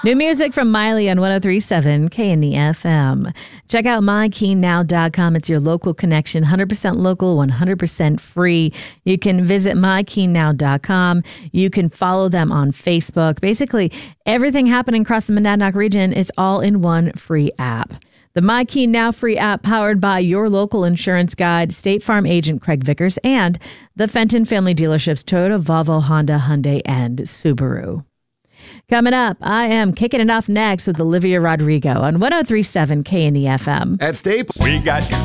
New music from Miley on 103.7 KNE FM. Check out MyKeenNow.com. It's your local connection, 100% local, 100% free. You can visit MyKeenNow.com. You can follow them on Facebook. Basically, everything happening across the Monadnock region, it's all in one free app. The MyKeenNow free app powered by your local insurance guide, State Farm agent Craig Vickers, and the Fenton Family Dealerships, Toyota, Volvo, Honda, Hyundai, and Subaru. Coming up, I am kicking it off next with Olivia Rodrigo on 103.7 KNE FM. At Staples, We got